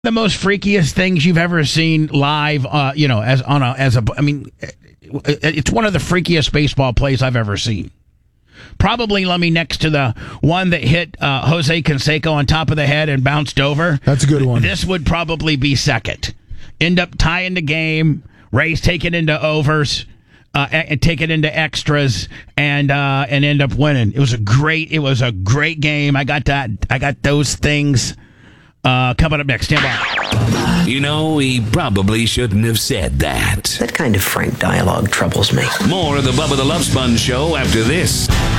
The most freakiest things you've ever seen live, it's one of the freakiest baseball plays I've ever seen. Probably, let me next to the one that hit Jose Canseco on top of the head and bounced over. That's a good one. This would probably be second. End up tying the game. Rays take it into overs, and take it into extras, and end up winning. It was a great game. I got those things. Coming up next. Stand by. You know, he probably shouldn't have said that. That kind of frank dialogue troubles me. More of the Bubba the Love Sponge Show after this.